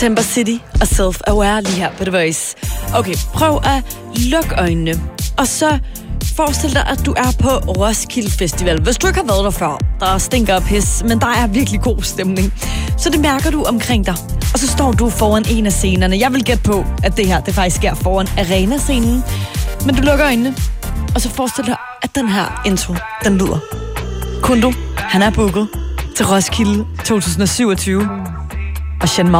September City og Self-Aware lige her på The Voice. Okay, prøv at lukke øjnene, og så forestil dig, at du er på Roskilde Festival. Hvis du ikke har været der før, der stinker og pis, men der er virkelig god stemning. Så det mærker du omkring dig. Og så står du foran en af scenerne. Jeg vil gætte på, at det her det faktisk sker foran arenascenen. Men du lukker øjnene, og så forestil dig, at den her intro, den lyder. Kundo, han er booket til Roskilde 2027. Og Shen Mao